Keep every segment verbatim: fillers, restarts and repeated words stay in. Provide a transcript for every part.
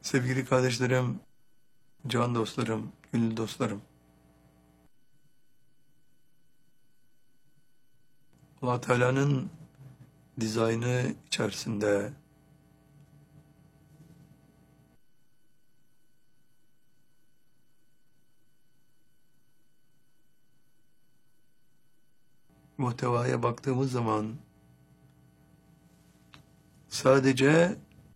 Sevgili kardeşlerim, can dostlarım, gönül dostlarım. Allah Teala'nın dizaynı içerisinde muhtevaya baktığımız zaman sadece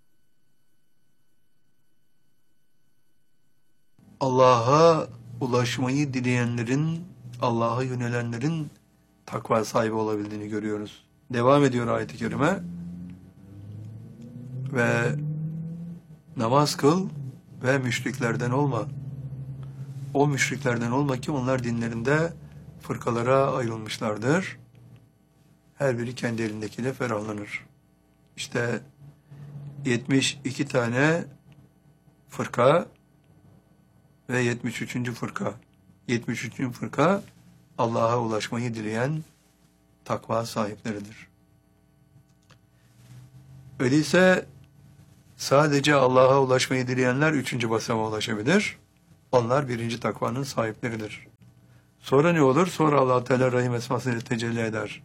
Allah'a ulaşmayı dileyenlerin, Allah'a yönelenlerin takva sahibi olabildiğini görüyoruz. Devam ediyor ayet-i kerime. Ve namaz kıl ve müşriklerden olma. O müşriklerden olma ki onlar dinlerinde fırkalara ayrılmışlardır. Her biri kendi elindekiyle ferahlanır. İşte yetmiş iki tane fırka ve yetmiş üçüncü fırka. yetmiş üçüncü fırka Allah'a ulaşmayı dileyen takva sahipleridir. Öyleyse sadece Allah'a ulaşmayı dileyenler üçüncü basamağa ulaşabilir. Onlar birinci takvanın sahipleridir. Sonra ne olur? Sonra Allah Teala Rahim esmasıyla tecelli eder.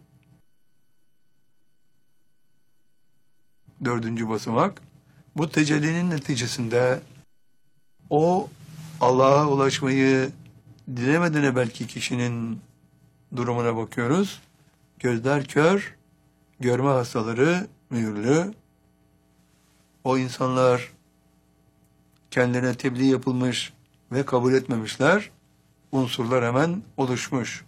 Dördüncü basamak. Bu tecellinin neticesinde o Allah'a ulaşmayı dilemeden evvelki kişinin durumuna bakıyoruz. Gözler kör, görme hastaları mühürlü. O insanlar kendilerine tebliğ yapılmış ve kabul etmemişler. Unsurlar hemen oluşmuş.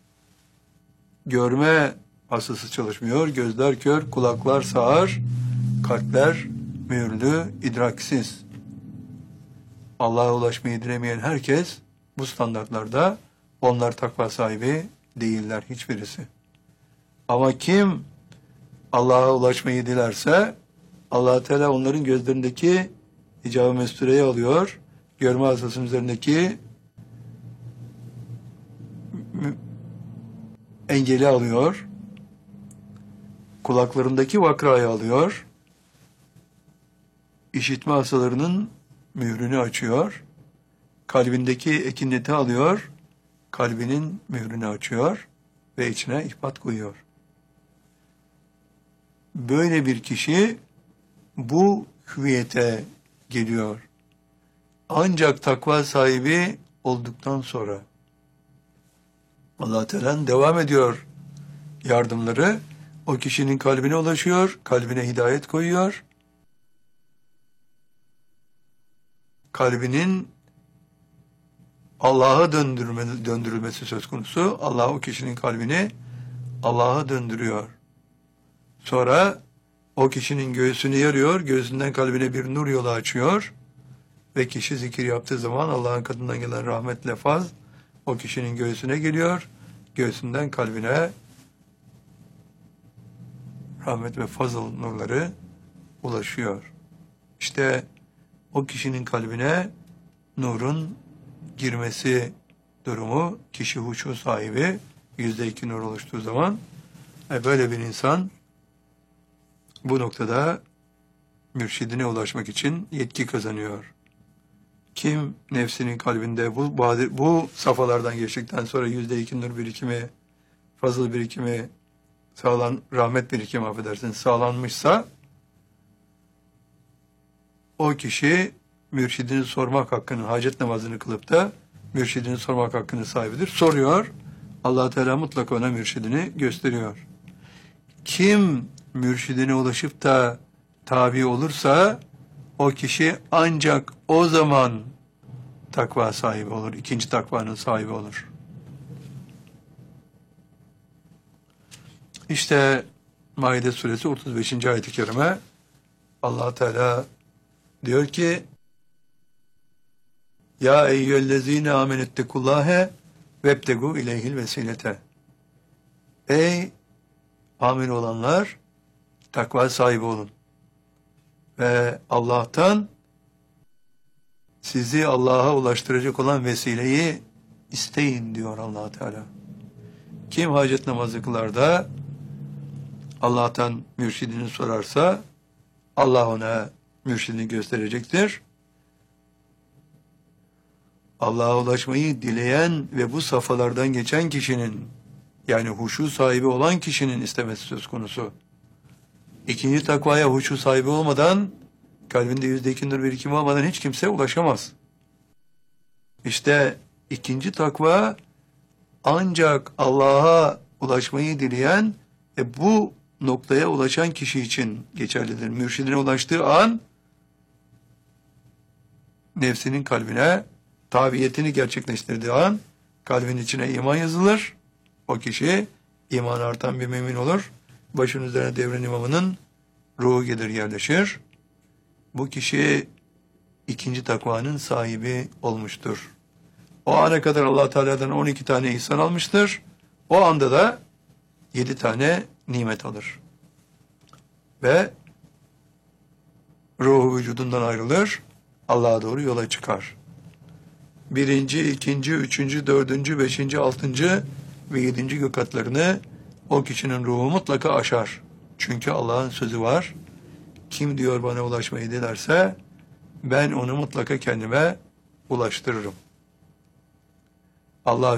Görme hastası çalışmıyor, gözler kör, kulaklar sağır, kalpler mühürlü, idraksiz. Allah'a ulaşmayı dilemeyen herkes bu standartlarda, onlar takva sahibi değiller hiçbirisi. Ama kim Allah'a ulaşmayı dilerse Allah Teala onların gözlerindeki hicab-ı mestureyi alıyor, görme hastasının üzerindeki engeli alıyor, kulaklarındaki vakrayı alıyor, işitme hastalarının mührünü açıyor, kalbindeki ekineti alıyor, kalbinin mührünü açıyor ve içine ihbat koyuyor. Böyle bir kişi bu hüviyete geliyor. Ancak takva sahibi olduktan sonra Allah Teala devam ediyor yardımları. O kişinin kalbine ulaşıyor, kalbine hidayet koyuyor. Kalbinin Allah'a döndürme, döndürülmesi söz konusu. Allah o kişinin kalbini Allah'a döndürüyor. Sonra o kişinin göğsünü yarıyor, göğsünden kalbine bir nur yolu açıyor ve kişi zikir yaptığı zaman Allah'ın katından gelen rahmetle faz o kişinin göğsüne geliyor, göğsünden kalbine rahmet ve fazıl nurları ulaşıyor. İşte o kişinin kalbine nurun girmesi durumu, kişi huşu sahibi, yüzde iki nur oluştuğu zaman e böyle bir insan bu noktada mürşidine ulaşmak için yetki kazanıyor. Kim nefsinin kalbinde bu, bu safhalardan geçtikten sonra yüzde iki nur birikimi, fazıl birikimi, sağlan, rahmet birikimi affedersin, sağlanmışsa o kişi mürşidini sormak hakkını, hacet namazını kılıp da mürşidini sormak hakkını sahibidir. Soruyor, Allah Teala mutlaka ona mürşidini gösteriyor. Kim mürşidine ulaşıp da tabi olursa o kişi ancak o zaman takva sahibi olur. İkinci takvanın sahibi olur. İşte Maide suresi otuz beşinci ayet-i kerime Allah Teala diyor ki Ya eyyühellezine amenettekullâhe vebtegu ileyhil vesilete. Ey amin olanlar, takva sahibi olun. Ve Allah'tan sizi Allah'a ulaştıracak olan vesileyi isteyin diyor Allah Teala. Kim hacet namazı kılar da Allah'tan mürşidini sorarsa Allah ona mürşidini gösterecektir. Allah'a ulaşmayı dileyen ve bu safhalardan geçen kişinin, yani huşu sahibi olan kişinin istemesi söz konusu. İkinci takvaya huşu sahibi olmadan, kalbinde yüzde iki nur birikim olmadan hiç kimse ulaşamaz. İşte ikinci takva ancak Allah'a ulaşmayı dileyen ve bu noktaya ulaşan kişi için geçerlidir. Mürşidine ulaştığı an nefsinin kalbine tabiyetini gerçekleştirdiği an kalbin içine iman yazılır. O kişi iman artan bir mümin olur. Başın üzerine devrin imamının ruhu gelir yerleşir. Bu kişi ikinci takvanın sahibi olmuştur. O ana kadar Allah Teala'dan on iki tane ihsan almıştır. O anda da yedi tane nimet alır. Ve ruhu vücudundan ayrılır. Allah'a doğru yola çıkar. Birinci, ikinci, üçüncü, dördüncü, beşinci, altıncı ve yedinci gökatlarını o kişinin ruhu mutlaka aşar. Çünkü Allah'ın sözü var. Kim diyor bana ulaşmayı dilerse ben onu mutlaka kendime ulaştırırım. Allah